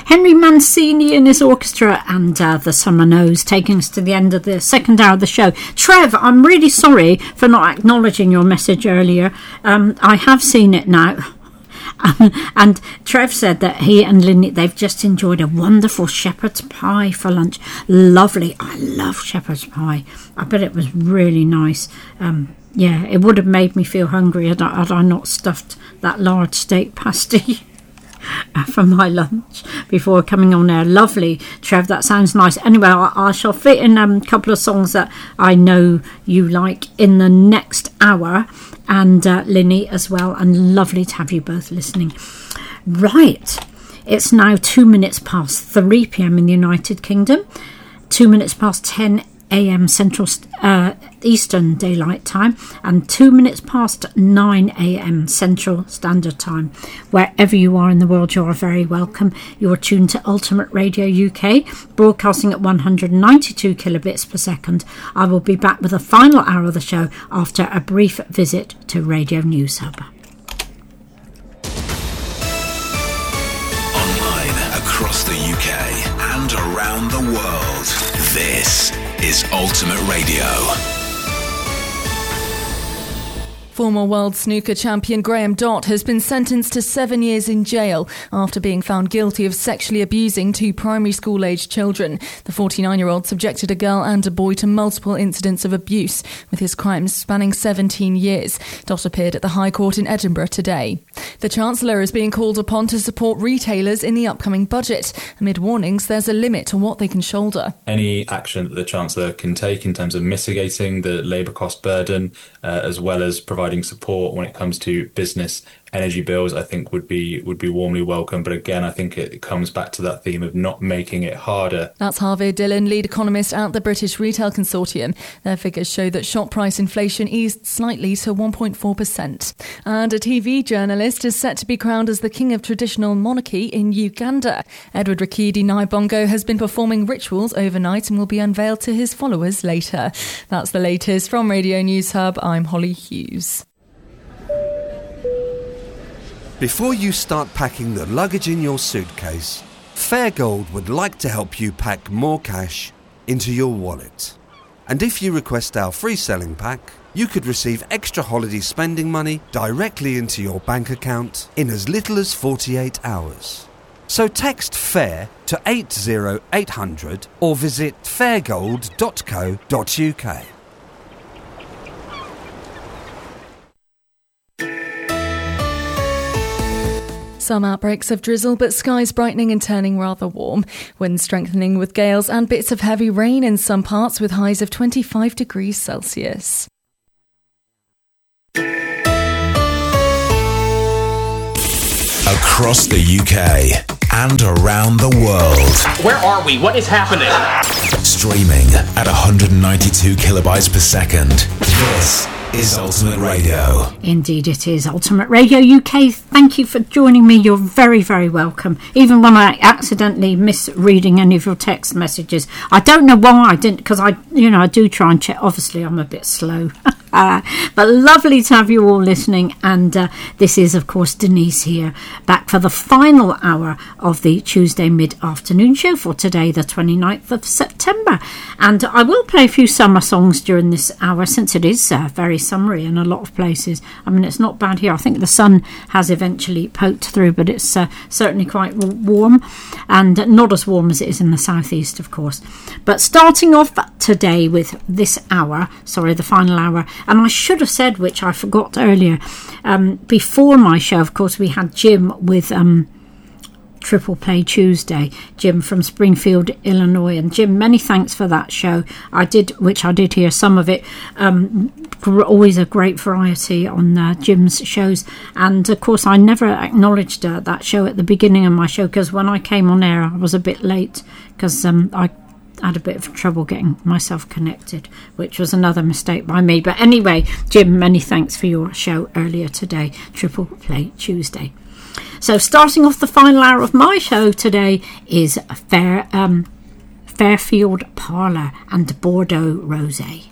Henry Mancini and his orchestra and the Summer Knows, taking us to the end of the second hour of the show. Trev, I'm really sorry for not acknowledging your message earlier. I have seen it now. And Trev said that he and Linny, they've just enjoyed a wonderful shepherd's pie for lunch. Lovely. I love shepherd's pie. I bet it was really nice. Yeah, it would have made me feel hungry had I not stuffed that large steak pasty for my lunch before coming on air. Lovely, Trev, that sounds nice. Anyway, I shall fit in a couple of songs that I know you like in the next hour, and Linny as well, and lovely to have you both listening. Right, it's now 2 minutes past 3 p.m. in the United Kingdom, 2 minutes past 10 a.m. Central Eastern Daylight Time, and 2 minutes past 9 a.m. Central Standard Time. Wherever you are in the world, you are very welcome. You are tuned to Ultimate Radio UK, broadcasting at 192 kilobits per second. I will be back with the final hour of the show after a brief visit to Radio News Hub. Online across the UK and around the world, this is Ultimate Radio. Former world snooker champion Graham Dott has been sentenced to 7 years in jail after being found guilty of sexually abusing two primary school-aged children. The 49-year-old subjected a girl and a boy to multiple incidents of abuse, with his crimes spanning 17 years. Dott appeared at the High Court in Edinburgh today. The Chancellor is being called upon to support retailers in the upcoming budget. Amid warnings, there's a limit to what they can shoulder. Any action that the Chancellor can take in terms of mitigating the labour cost burden, as well as providing support when it comes to business energy bills, I think would be warmly welcome. But again, I think it comes back to that theme of not making it harder. That's Harvey Dillon, lead economist at the British Retail Consortium. Their figures show that shop price inflation eased slightly to 1.4%. And a TV journalist is set to be crowned as the king of traditional monarchy in Uganda. Edward Rakidi Naibongo has been performing rituals overnight and will be unveiled to his followers later. That's the latest from Radio News Hub. I'm Holly Hughes. Before you start packing the luggage in your suitcase, Fairgold would like to help you pack more cash into your wallet. And if you request our free selling pack, you could receive extra holiday spending money directly into your bank account in as little as 48 hours. So text FAIR to 80800 or visit fairgold.co.uk. Some outbreaks of drizzle, but skies brightening and turning rather warm. Winds strengthening with gales and bits of heavy rain in some parts with highs of 25 degrees Celsius. Across the UK and around the world. Where are we? What is happening? Streaming at 192 kilobytes per second. This is Ultimate Radio. Indeed it is Ultimate Radio UK. Thank you for joining me. You're very, very welcome. Even when I accidentally miss reading any of your text messages. I don't know why I didn't, because I do try and check. Obviously I'm a bit slow. But lovely to have you all listening, and this is of course Denise here, back for the final hour of the Tuesday mid-afternoon show for today, the 29th of September. And I will play a few summer songs during this hour, since it is very summery in a lot of places. I mean, it's not bad here. I think the sun has eventually poked through, but it's certainly quite warm, and not as warm as it is in the southeast, of course. But starting off today with this hour, the final hour, and I should have said, which I forgot earlier, before my show, of course, we had Jim with Triple Play Tuesday, Jim from Springfield, Illinois. And Jim, many thanks for that show. I did hear some of it. Always a great variety on Jim's shows. And of course, I never acknowledged that show at the beginning of my show, because when I came on air, I was a bit late, because I had a bit of trouble getting myself connected, which was another mistake by me. But anyway, Jim, many thanks for your show earlier today, Triple Play Tuesday. So starting off the final hour of my show today is Fairfield Parlour and Bordeaux Rosé.